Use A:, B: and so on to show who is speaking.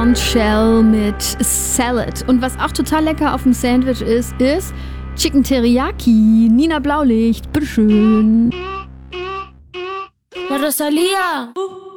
A: Shell mit Salad. Und was auch total lecker auf dem Sandwich ist Chicken Teriyaki. Nina Blaulicht, bitteschön.
B: La Rosalía.